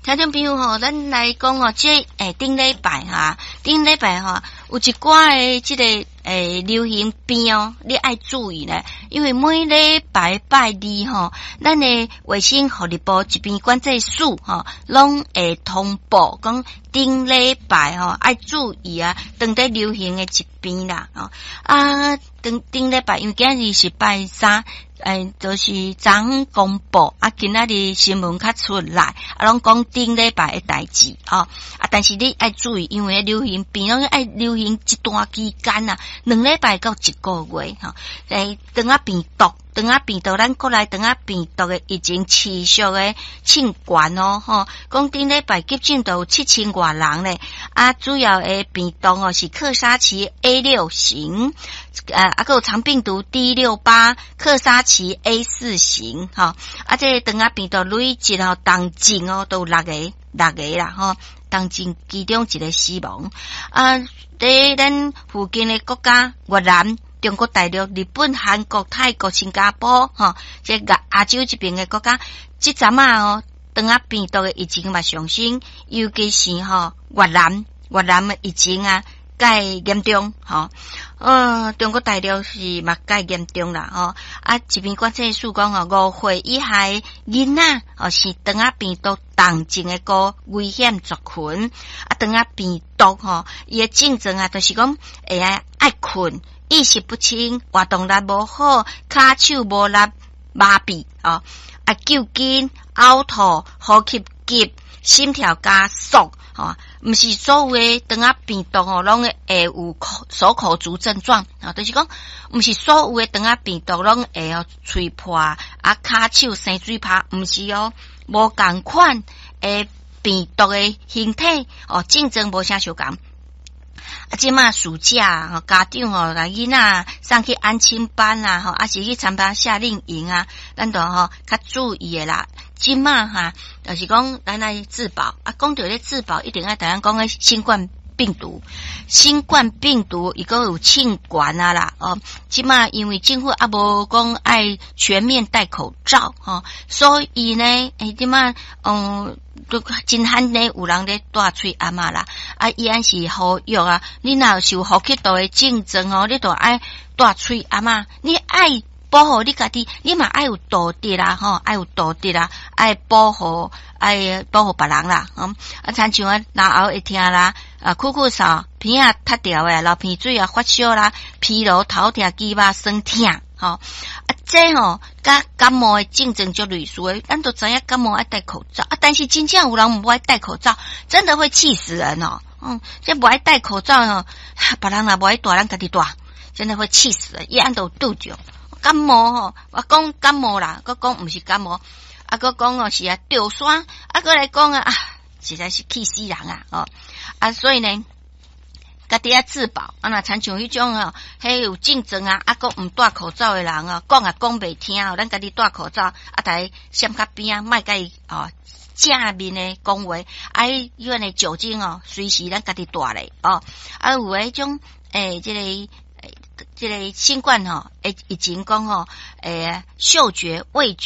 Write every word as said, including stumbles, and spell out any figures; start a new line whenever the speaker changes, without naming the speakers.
听众朋友吼，咱来讲哦，这诶顶礼拜哈，顶礼拜哈有一寡诶这个诶流行病哦，你爱注意咧，因为每礼拜拜二吼，咱诶卫生福利部这边管制署吼，拢会通报讲顶礼拜吼爱注意啊，当地流行诶疾病啦哦啊，顶顶礼拜因为今日是拜三。诶，就是昨昏公布啊，今仔日新闻较出来，啊，拢讲顶礼拜诶代志哦，啊，但是你爱注意，因为流行病拢爱流行一段期间啊，两礼拜到一个月哈，诶，等啊病毒，等啊病毒，咱过来等啊病毒诶疫情持续诶庆悬哦，吼，讲顶礼拜急诊都有七千外人咧，啊，主要诶病毒哦是克沙奇 A 六 型，呃，啊，还有长病毒 D 六八，克沙奇 A 四 型，吼，啊，这等啊病毒累积哦，当前哦都有六个，六个啦，吼，当前其中一个死亡，啊，在咱附近的国家，越南、中国大陆、日本、韩国、泰国、新加坡，吼，这个亚洲这边的国家，这阵啊哦，等啊病毒的疫情嘛上升，尤其是吼越南，越南的疫情啊。介严重，吼，呃，中国大陆是嘛介严重啦，吼，啊，这边管制署讲哦，五岁以下囡仔哦是等啊病毒当前的个危险族群，啊，等啊病毒吼，伊的症状啊，就是讲会爱爱困，意识不清，活动力无好，骹手无力，麻痹哦，啊，抽筋、呕吐、呼吸急、心跳加速。哦，毋是所有诶等啊病毒哦，拢会有手口足症状啊，就是讲，毋是所有诶等啊病毒拢会哦喙破啊、骹手生水泡，毋是哦，无共款诶病毒诶形体哦，症状无啥相共。啊，即马暑假吼，家长吼来囡仔送去安亲班啊，吼，啊是去参加夏令营啊，咱都吼较注意诶啦。即马哈，就是讲咱来自保啊，讲到咧自保，一定要大家讲诶新冠病毒，新冠病毒伊个有庆悬啊啦，哦，即马因为政府啊无讲爱全面戴口罩吼，所以呢，诶，即马嗯。都真罕呢，有人咧戴喙暗嘛啦，啊，依然是呼吁啊，你若受呼吸道的症状哦，你都爱戴喙暗嘛，你爱保护你家己，你嘛爱有道德啦，吼，爱有道德啦，爱保护，爱保护别人啦，嗯，啊，亲像啊，老后会听啦，啊，酷酷嗽，鼻啊塌掉诶，流鼻水啊，发烧啦，疲劳、头痛、肌肉酸痛。吼、哦，啊，这吼，甲感冒诶症状就类似诶，咱都知影感冒爱戴口罩啊，但是真正有人不爱戴口罩，真的会气死人哦。嗯，这不爱戴口罩哦，别人若不爱戴，咱家己戴，真的会气死人。伊安都拄着感冒吼，我讲感冒啦，我讲毋是感冒，啊，我讲哦是啊吊山，啊，我来讲啊，啊，实在是气死人啊，哦，啊，所以呢。家己啊自保，啊若亲像迄种哦，迄有症状啊，啊个毋戴口罩诶人啊，讲也讲袂听哦，咱家己戴口罩，啊，台闪较边啊，莫甲伊哦正面诶讲话，啊，迄款诶酒精哦，随时咱家己戴咧哦，啊有诶迄种诶，即、這個诶，即、這個新冠吼，诶，以前讲吼，诶，嗅觉味觉。